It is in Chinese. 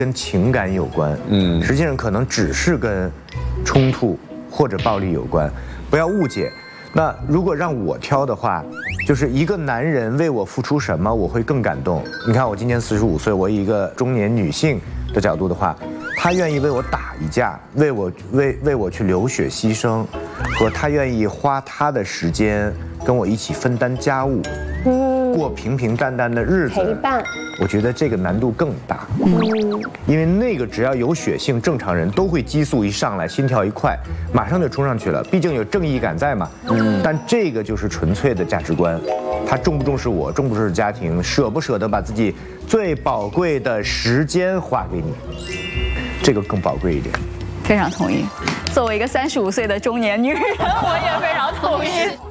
跟情感有关，实际上可能只是跟冲突或者暴力有关，不要误解。那如果让我挑的话，就是一个男人为我付出什么，我会更感动。你看，我今年45岁，我以一个中年女性的角度的话，他愿意为我打一架，为我去流血牺牲，和他愿意花他的时间跟我一起分担家务，过平平淡淡的日子， 陪伴。 我觉得这个难度更大，因为那个只要有血性，正常人都会激素一上来，心跳一快，马上就冲上去了，毕竟有正义感在嘛。但这个就是纯粹的价值观，他重不重视我，重不重视家庭，舍不舍得把自己最宝贵的时间花给你，这个更宝贵一点。 非常同意。作为一个35岁的中年女人，我也非常同意。